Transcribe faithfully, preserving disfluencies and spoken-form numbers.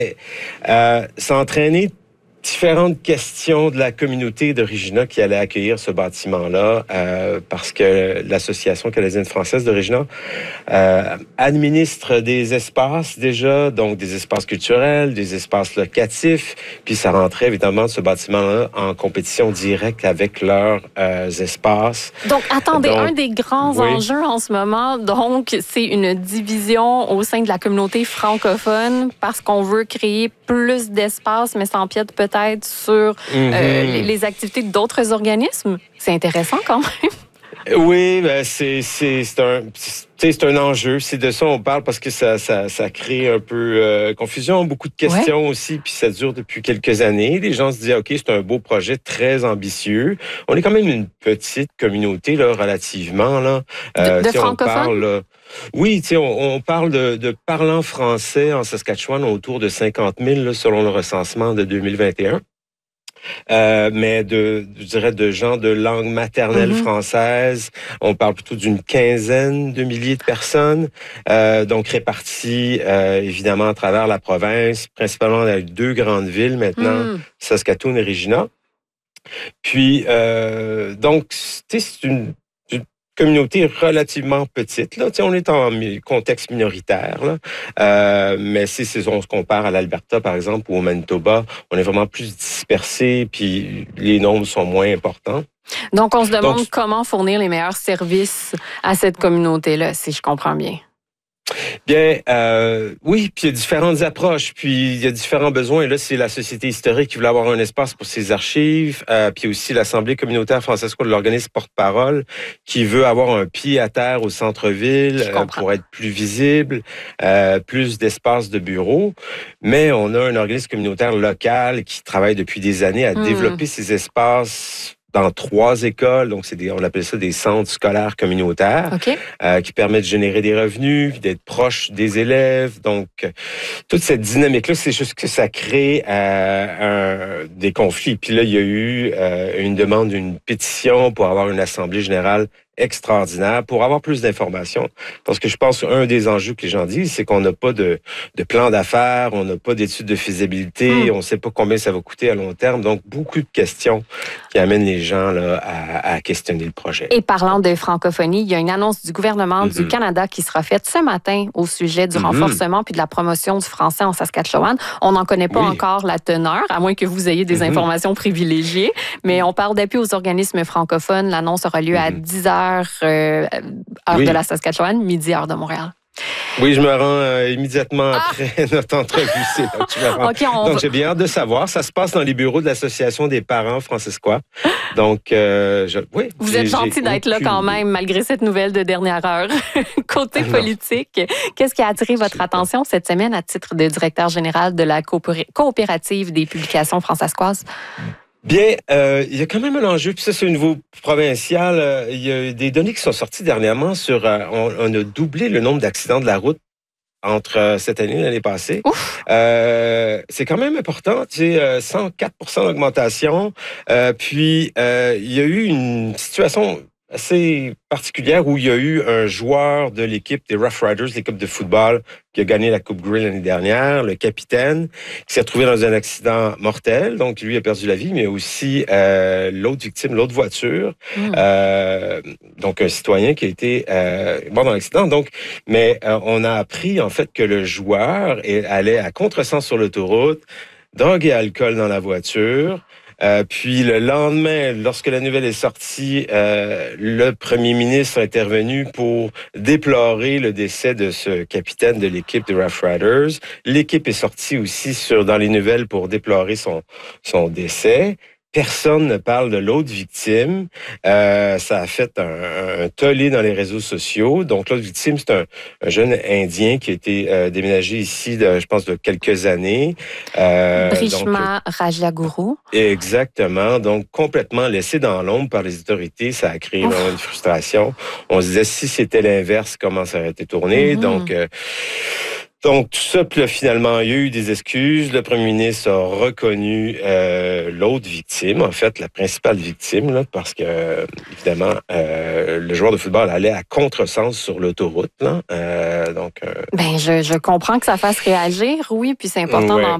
Euh, ça a entraîné différentes questions de la communauté de Regina qui allait accueillir ce bâtiment-là, euh, parce que l'Association canadienne-française de Regina euh, administre des espaces déjà, donc des espaces culturels, des espaces locatifs, puis ça rentrait évidemment ce bâtiment-là en compétition directe avec leurs euh, espaces. Donc, attendez, donc, un des grands oui. enjeux en ce moment, donc, c'est une division au sein de la communauté francophone parce qu'on veut créer plus d'espace, mais ça empiète peut-être sur mm-hmm. euh, les, les activités d'autres organismes. C'est intéressant quand même. Oui, ben c'est, c'est, c'est un... c'est un enjeu, c'est de ça on parle parce que ça, ça, ça crée un peu euh, confusion, beaucoup de questions ouais. aussi, puis ça dure depuis quelques années. Les gens se disent, OK, c'est un beau projet très ambitieux. On est quand même une petite communauté, là, relativement. Là. Euh, de de francophones? On parle, là, oui, on, on parle de, de parlants français en Saskatchewan autour de cinquante mille, là, selon le recensement de deux mille vingt et un. Euh, mais de, je dirais, de gens de langue maternelle mm-hmm. française, on parle plutôt d'une quinzaine de milliers de personnes, euh, donc réparties euh, évidemment à travers la province, principalement dans les deux grandes villes maintenant, mm. Saskatoon et Regina. Puis, euh, donc, c'est une communauté relativement petite. Là. On est en contexte minoritaire, là. Euh, mais si, si on se compare à l'Alberta, par exemple, ou au Manitoba, on est vraiment plus dispersé, puis les nombres sont moins importants. Donc, on se demande Donc, comment fournir les meilleurs services à cette communauté-là, si je comprends bien. Bien, euh, oui, puis il y a différentes approches, puis il y a différents besoins. Là, c'est la Société historique qui voulait avoir un espace pour ses archives, euh, puis aussi l'Assemblée communautaire Francesco de l'organisme porte-parole qui veut avoir un pied à terre au centre-ville euh, pour être plus visible, euh, plus d'espace de bureaux. Mais on a un organisme communautaire local qui travaille depuis des années à mmh. développer ces espaces dans trois écoles, donc c'est des, on appelle ça des centres scolaires communautaires, okay. euh, qui permettent de générer des revenus, d'être proches des élèves. Donc, toute cette dynamique-là, c'est juste que ça crée euh, un, des conflits. Puis là, il y a eu euh, une demande d'une pétition pour avoir une assemblée générale extraordinaire pour avoir plus d'informations. Parce que je pense qu'un des enjeux que les gens disent, c'est qu'on n'a pas de, de plan d'affaires, on n'a pas d'études de faisabilité, mmh. on ne sait pas combien ça va coûter à long terme. Donc, beaucoup de questions qui amènent les gens là, à, à questionner le projet. Et parlant de francophonie, il y a une annonce du gouvernement mmh. du Canada qui sera faite ce matin au sujet du mmh. renforcement puis de la promotion du français en Saskatchewan. On n'en connaît pas oui. encore la teneur, à moins que vous ayez des mmh. informations privilégiées, mais on parle d'appui aux organismes francophones. L'annonce aura lieu mmh. à dix heures Euh, heure oui. de la Saskatchewan, midi, heure de Montréal. Oui, je me rends euh, immédiatement ah! après notre entrevue. C'est là que je me rends. Okay, on... Donc, j'ai bien hâte de savoir. Ça se passe dans les bureaux de l'Association des parents francescois. Donc, euh, je... oui. Vous êtes gentil d'être aucune... là quand même, malgré cette nouvelle de dernière heure. Côté ah, politique, qu'est-ce qui a attiré votre attention cette semaine à titre de directeur général de la coopérative des publications francescoises? Bien, euh, il y a quand même un enjeu, puis ça c'est au niveau provincial. Euh, il y a des données qui sont sorties dernièrement sur, euh, on, on a doublé le nombre d'accidents de la route entre euh, cette année et l'année passée. Euh, c'est quand même important, tu sais, euh, cent quatre pour cent d'augmentation. Euh, puis, euh, il y a eu une situation assez particulière où il y a eu un joueur de l'équipe des Rough Riders, l'équipe de football, qui a gagné la Coupe Grey l'année dernière, le capitaine, qui s'est retrouvé dans un accident mortel. Donc, lui a perdu la vie, mais aussi euh, l'autre victime, l'autre voiture. Mmh. Euh, donc, un citoyen qui a été euh, mort dans l'accident. Donc, mais euh, on a appris, en fait, que le joueur allait à contresens sur l'autoroute, drogue et alcool dans la voiture. Euh, puis le lendemain, lorsque la nouvelle est sortie, euh, le premier ministre est intervenu pour déplorer le décès de ce capitaine de l'équipe des Rough Riders. L'équipe est sortie aussi sur dans les nouvelles pour déplorer son son décès. Personne ne parle de l'autre victime. Euh, ça a fait un, un tollé dans les réseaux sociaux. Donc, l'autre victime, c'est un, un jeune Indien qui a été euh, déménagé ici, de, je pense, de quelques années. Euh, Brishma Rajaguru. Exactement. Donc, complètement laissé dans l'ombre par les autorités. Ça a créé une frustration. On se disait, si c'était l'inverse, comment ça aurait été tourné? Mm-hmm. Donc... Euh, Donc, tout ça, puis là, finalement, il y a eu des excuses. Le premier ministre a reconnu euh, l'autre victime, en fait, la principale victime, là, parce que, euh, évidemment, euh, le joueur de football allait à contresens sur l'autoroute. Là. Euh, donc, euh... ben, je, je comprends que ça fasse réagir, oui, puis c'est important ouais. d'en